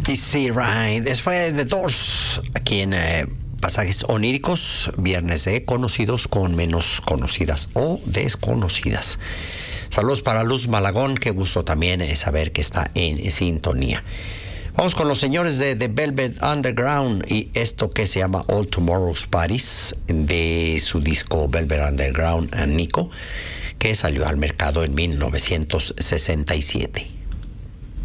Easy Ride. Eso fue The Doors, aquí en Pasajes Oníricos, viernes de conocidos con menos conocidas o desconocidas. Saludos para Luz Malagón, qué gusto también saber que está en sintonía. Vamos con los señores de The Velvet Underground y esto que se llama All Tomorrow's Parties, de su disco Velvet Underground Nico, que salió al mercado en 1967.